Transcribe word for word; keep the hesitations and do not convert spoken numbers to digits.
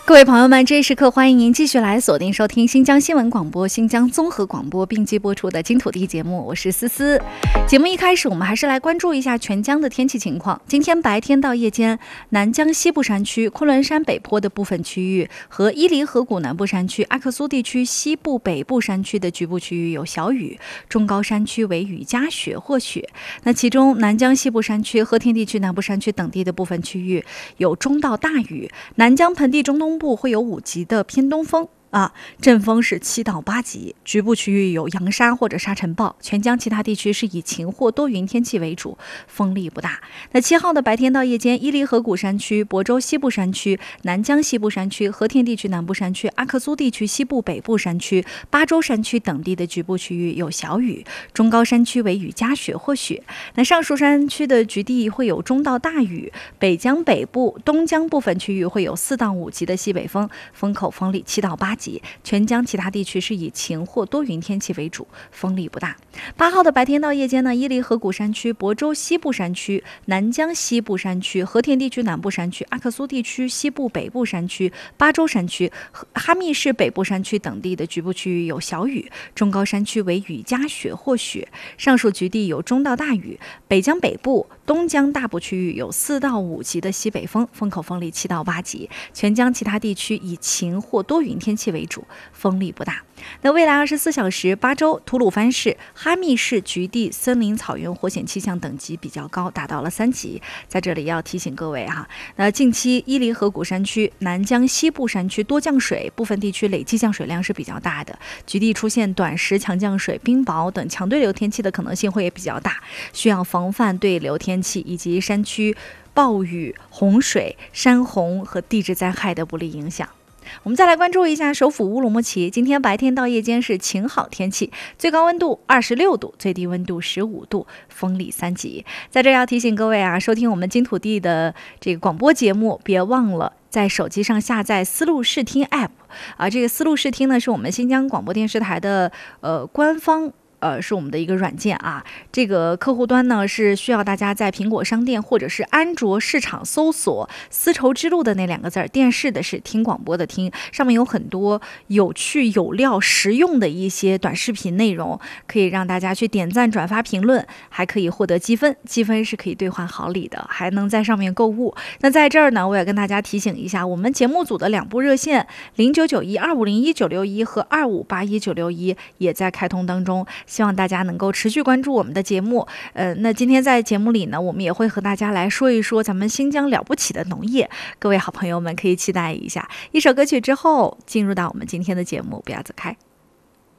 各位朋友们，这一时刻欢迎您继续来锁定收听新疆新闻广播、新疆综合广播并机播出的金土地节目，我是思思。节目一开始，我们还是来关注一下全疆的天气情况。今天白天到夜间，南疆西部山区、昆仑山北坡的部分区域和伊犁河谷南部山区、阿克苏地区西部北部山区的局部区域有小雨，中高山区为雨夹雪或雪。那其中南疆西部山区、和田地区南部山区等地的部分区域有中到大雨，南疆盆地中东部会有五级的偏东风啊，阵风是七到八级，局部区域有扬沙或者沙尘暴，全疆其他地区是以晴或多云天气为主，风力不大。那七号的白天到夜间，伊犁河谷山区、亳州西部山区、南疆西部山区、和田地区南部山区、阿克苏地区西部北部山区、巴州山区等地的局部区域有小雨，中高山区为雨夹雪或雪。那上述山区的局地会有中到大雨，北疆北部、东疆部分区域会有四到五级的西北风，风口风力七到八级。全疆其他地区是以晴或多云天气为主，风力不大。八号的白天到夜间呢，伊犁河谷山区、亳州西部山区、南疆西部山区、和田地区南部山区、阿克苏地区西部北部山区、巴州山区、哈密市北部山区等地的局部区域有小雨，中高山区为雨夹雪或雪。上述局地有中到大雨，北疆北部、东疆大部区域有四到五级的西北风，风口风力七到八级。全疆其他地区以晴或多云天气为主，风力不大。那未来二十四小时，巴州、吐鲁番市、哈密市局地森林草原火险气象等级比较高，达到了三级。在这里要提醒各位哈，那近期伊犁河谷山区、南疆西部山区多降水，部分地区累计降水量是比较大的，局地出现短时强降水、冰雹等强对流天气的可能性会也比较大，需要防范对流天气以及山区暴雨、洪水、山洪和地质灾害的不利影响。我们再来关注一下首府乌鲁木齐，今天白天到夜间是晴好天气，最高温度二十六度，最低温度十五度，风力三级。在这要提醒各位啊，收听我们金土地的这个广播节目，别忘了在手机上下载思路视听 App 啊，这个思路视听呢是我们新疆广播电视台的呃官方。呃，是我们的一个软件啊，这个客户端呢是需要大家在苹果商店或者是安卓市场搜索丝绸之路的那两个字儿，电视的是，听广播的听，上面有很多有趣有料实用的一些短视频内容，可以让大家去点赞转发评论，还可以获得积分，积分是可以兑换好礼的，还能在上面购物。那在这儿呢，我也跟大家提醒一下，我们节目组的两部热线零九九一二五零一九六一和二五八一九六一也在开通当中，希望大家能够持续关注我们的节目。呃，那今天在节目里呢，我们也会和大家来说一说咱们新疆了不起的农业，各位好朋友们可以期待一下。一首歌曲之后，进入到我们今天的节目，不要走开。